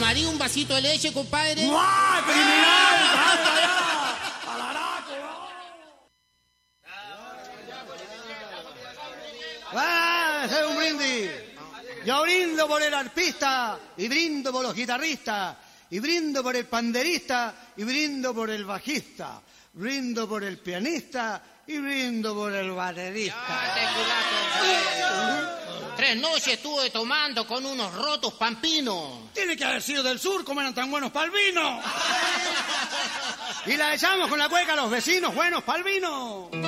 ¿Tomaría un vasito de leche, compadre? ¡Ay, criminal! ¡Ah, es un brindis! Yo brindo por el arpista, y brindo por los guitarristas, y brindo por el panderista, y brindo por el bajista, brindo por el pianista, y brindo por el baterista. Tres noches estuve tomando con unos rotos pampinos. Tiene que haber sido del sur, como eran tan buenos pa'l vino. Y la echamos con la cueca a los vecinos buenos pa'l vino.